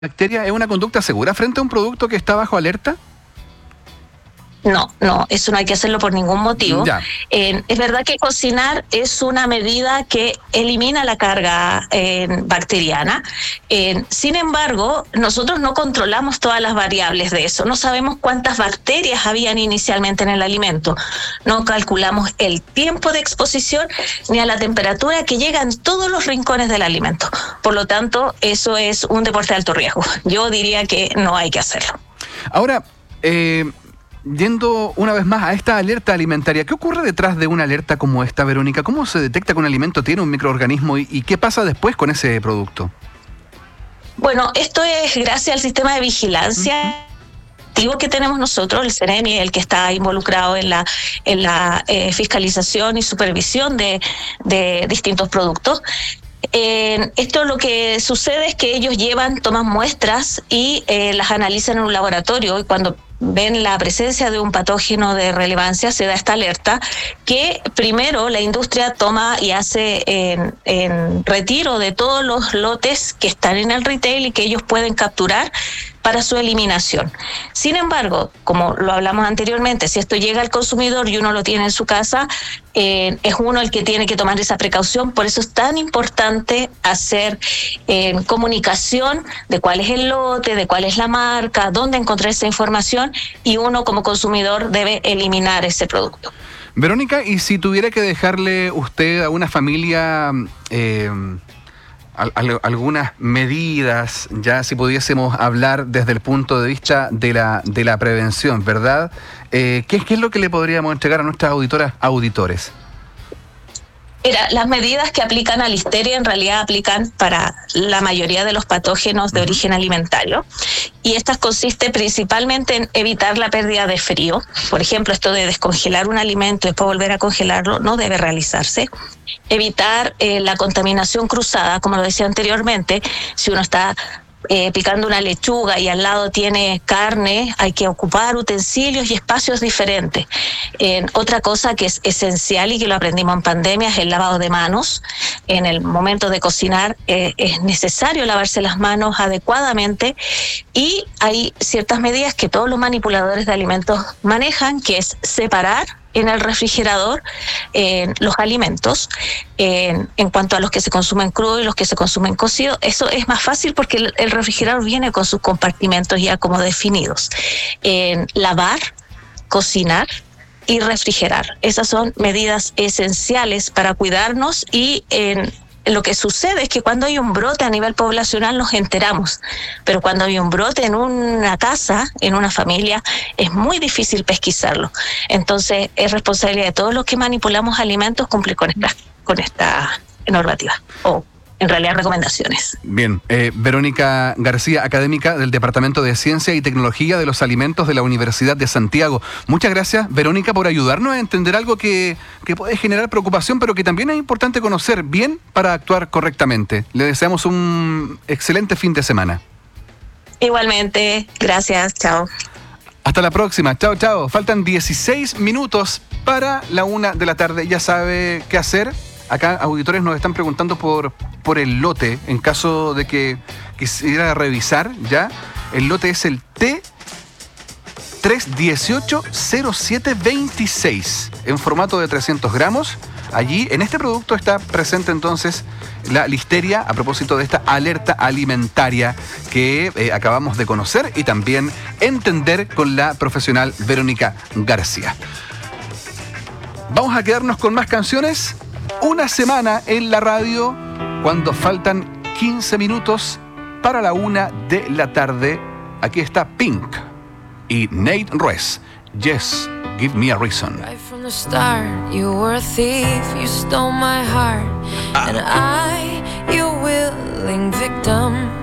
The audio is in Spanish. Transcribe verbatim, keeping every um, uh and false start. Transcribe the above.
bacteria es una conducta segura frente a un producto que está bajo alerta? No, no, eso no hay que hacerlo por ningún motivo. Ya. Eh, es verdad que cocinar es una medida que elimina la carga eh, bacteriana. Eh, sin embargo, nosotros no controlamos todas las variables de eso. No sabemos cuántas bacterias habían inicialmente en el alimento. No calculamos el tiempo de exposición ni a la temperatura que llega en todos los rincones del alimento. Por lo tanto, eso es un deporte de alto riesgo. Yo diría que no hay que hacerlo. Ahora, eh... yendo una vez más a esta alerta alimentaria, ¿qué ocurre detrás de una alerta como esta, Verónica? ¿Cómo se detecta que un alimento tiene un microorganismo y, y qué pasa después con ese producto? Bueno, esto es gracias al sistema de vigilancia uh-huh. que tenemos nosotros, el CEREMI, el que está involucrado en la, en la eh, fiscalización y supervisión de, de distintos productos. Eh, esto lo que sucede es que ellos llevan, toman muestras y eh, las analizan en un laboratorio, y cuando ven la presencia de un patógeno de relevancia se da esta alerta que primero la industria toma y hace en, en retiro de todos los lotes que están en el retail y que ellos pueden capturar para su eliminación. Sin embargo, como lo hablamos anteriormente, si esto llega al consumidor y uno lo tiene en su casa, eh, es uno el que tiene que tomar esa precaución. Por eso es tan importante hacer eh, comunicación de cuál es el lote, de cuál es la marca, dónde encontrar esa información, y uno como consumidor debe eliminar ese producto. Verónica, y si tuviera que dejarle usted a una familia eh, al, al, algunas medidas, ya si pudiésemos hablar desde el punto de vista de la, de la prevención, ¿verdad? Eh, ¿qué, ¿Qué es lo que le podríamos entregar a nuestras auditoras, auditores? Mira, las medidas que aplican a Listeria en realidad aplican para la mayoría de los patógenos de uh-huh. origen alimentario, y estas consisten principalmente en evitar la pérdida de frío. Por ejemplo, esto de descongelar un alimento y después volver a congelarlo no debe realizarse. Evitar eh, la contaminación cruzada, como lo decía anteriormente. Si uno está Eh, picando una lechuga y al lado tiene carne, hay que ocupar utensilios y espacios diferentes. Eh, otra cosa que es esencial y que lo aprendimos en pandemia es el lavado de manos. En el momento de cocinar eh, es necesario lavarse las manos adecuadamente, y hay ciertas medidas que todos los manipuladores de alimentos manejan, que es separar en el refrigerador eh, los alimentos eh, en cuanto a los que se consumen crudos y los que se consumen cocidos. Eso es más fácil porque el, el refrigerador viene con sus compartimentos ya como definidos. Eh, lavar, cocinar y refrigerar. Esas son medidas esenciales para cuidarnos, y eh, lo que sucede es que cuando hay un brote a nivel poblacional nos enteramos, pero cuando hay un brote en una casa, en una familia, es muy difícil pesquisarlo. Entonces es responsabilidad de todos los que manipulamos alimentos cumplir con esta, con esta normativa, o en realidad recomendaciones. Bien, eh, Verónica García, académica del Departamento de Ciencia y Tecnología de los Alimentos de la Universidad de Santiago. Muchas gracias, Verónica, por ayudarnos a entender algo que, que puede generar preocupación, pero que también es importante conocer bien para actuar correctamente. Le deseamos un excelente fin de semana. Igualmente, gracias, chao. Hasta la próxima, chao, chao. Faltan dieciséis minutos para la una de la tarde. Ya sabe qué hacer. Acá auditores nos están preguntando por, por el lote, en caso de que quisiera revisar ya. El lote es el T tres uno ocho cero siete veintiséis, en formato de trescientos gramos. Allí, en este producto, está presente entonces la Listeria, a propósito de esta alerta alimentaria que eh, acabamos de conocer y también entender con la profesional Verónica García. Vamos a quedarnos con más canciones. Una semana en la radio, cuando faltan quince minutos para la una de la tarde. Aquí está Pink y Nate Ruess. Yes, give me a reason. Right from the start, you were a thief, you stole my heart, ah. and I, your willing victim.